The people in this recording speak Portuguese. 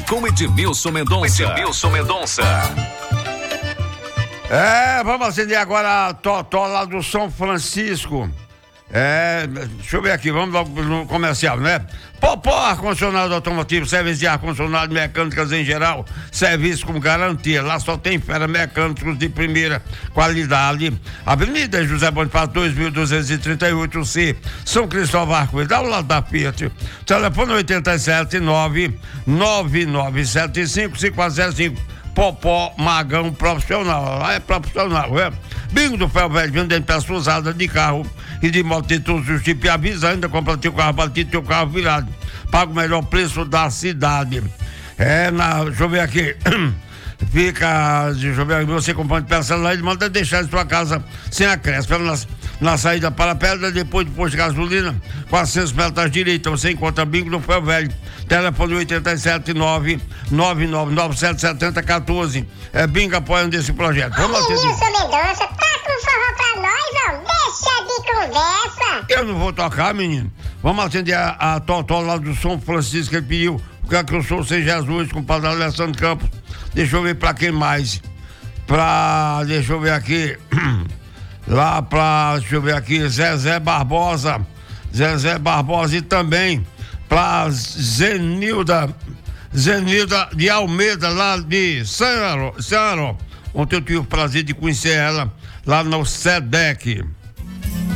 com Edmilson Mendonça. Vamos acender agora a Totó lá do São Francisco. Deixa eu ver aqui, vamos logo no comercial, né? Popó ar-condicionado automotivo, serviço de ar-condicionado, mecânicas em geral, serviço com garantia. Lá só tem fera, mecânicos de primeira qualidade. Avenida José Bonifácio 2238C, São Cristóvão Arco-Íris, ao lado da Fiat. Telefone 879-9975-5405. Popó Magão profissional, lá é profissional, Bingo do Ferro Velho, vendendo peças usadas de carro e de moto de todos os tipos. E avisa ainda, compra teu carro batido, teu carro virado. Paga o melhor preço da cidade. Deixa eu ver aqui. Deixa eu ver aqui, você compra peça lá, ele manda deixar em sua casa sem acréscimo. Na saída para a pedra, depois de posto de gasolina, 400 metros à direita, você encontra Bingo do Ferro Velho. Telefone 879-9997-7014. Bingo apoiando esse projeto. Vamos lá, Edmilson Mendonça, tá com forró pra nós, ó. Deixa de conversa. Eu não vou tocar, menino. Vamos atender a Totó lá do São Francisco, que ele pediu. Quer que eu sou sem Jesus, com o padre Alessandro Campos. Deixa eu ver pra quem mais. Deixa eu ver aqui. Deixa eu ver aqui, Zezé Barbosa e também pra Zenilda de Almeida, lá de Ceará. Ontem eu tive o prazer de conhecer ela lá no SEDEC.